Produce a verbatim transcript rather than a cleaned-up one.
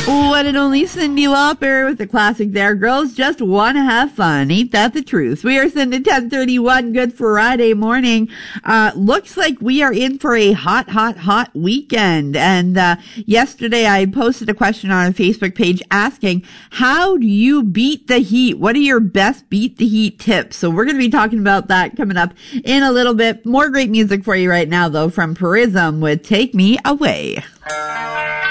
One and only Cyndi Lauper with the classic there. Girls just want to have fun. Ain't that the truth? We are sending ten thirty-one. Good Friday morning. Uh, looks like we are in for a hot, hot, hot weekend. And uh, yesterday I posted a question on our Facebook page asking, how do you beat the heat? What are your best beat the heat tips? So we're going to be talking about that coming up in a little bit. More great music for you right now, though, from Prism with Take Me Away.